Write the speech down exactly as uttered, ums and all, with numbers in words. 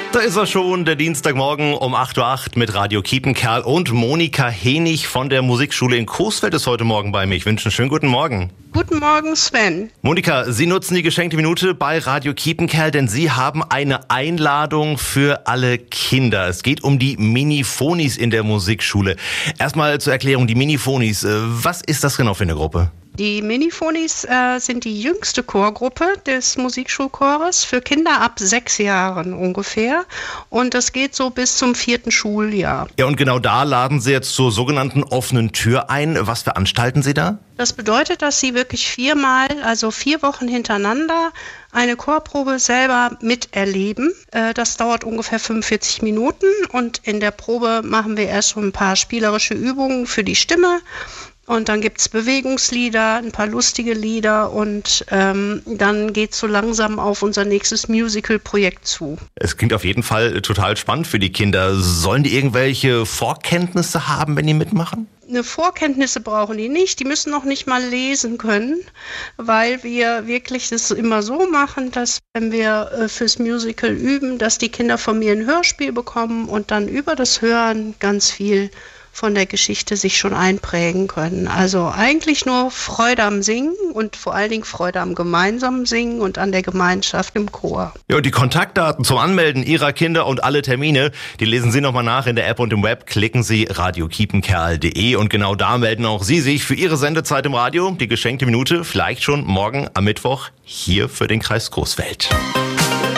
Da ist er schon, der Dienstagmorgen um acht Uhr acht mit Radio Kiepenkerl und Monika Henig von der Musikschule in Coesfeld ist heute Morgen bei mir. Ich wünsche einen schönen guten Morgen. Guten Morgen, Sven. Monika, Sie nutzen die geschenkte Minute bei Radio Kiepenkerl, denn Sie haben eine Einladung für alle Kinder. Es geht um die Minifonis in der Musikschule. Erstmal zur Erklärung, die Minifonis, was ist das genau für eine Gruppe? Die Minifonis äh, sind die jüngste Chorgruppe des Musikschulchores für Kinder ab sechs Jahren ungefähr. Und das geht so bis zum vierten Schuljahr. Ja, und genau da laden Sie jetzt zur sogenannten offenen Tür ein. Was veranstalten Sie da? Das bedeutet, dass Sie wirklich viermal, also vier Wochen hintereinander, eine Chorprobe selber miterleben. Äh, das dauert ungefähr fünfundvierzig Minuten und in der Probe machen wir erst so ein paar spielerische Übungen für die Stimme. Und dann gibt's Bewegungslieder, ein paar lustige Lieder und ähm, dann geht's so langsam auf unser nächstes Musical-Projekt zu. Es klingt auf jeden Fall total spannend für die Kinder. Sollen die irgendwelche Vorkenntnisse haben, wenn die mitmachen? Eine Vorkenntnisse brauchen die nicht. Die müssen noch nicht mal lesen können, weil wir wirklich das immer so machen, dass wenn wir äh, fürs Musical üben, dass die Kinder von mir ein Hörspiel bekommen und dann über das Hören ganz viel von der Geschichte sich schon einprägen können. Also eigentlich nur Freude am Singen und vor allen Dingen Freude am gemeinsamen Singen und an der Gemeinschaft im Chor. Ja, und die Kontaktdaten zum Anmelden Ihrer Kinder und alle Termine, die lesen Sie nochmal nach in der App und im Web. Klicken Sie radio kiepenkerl punkt de und genau da melden auch Sie sich für Ihre Sendezeit im Radio. Die geschenkte Minute vielleicht schon morgen am Mittwoch hier für den Kreis Coesfeld.